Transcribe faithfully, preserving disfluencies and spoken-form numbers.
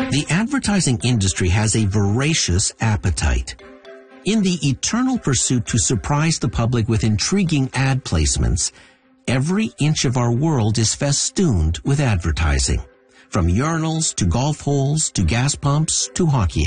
The advertising industry has a voracious appetite. In the eternal pursuit to surprise the public with intriguing ad placements, every inch of our world is festooned with advertising. From urinals to golf holes to gas pumps to hockey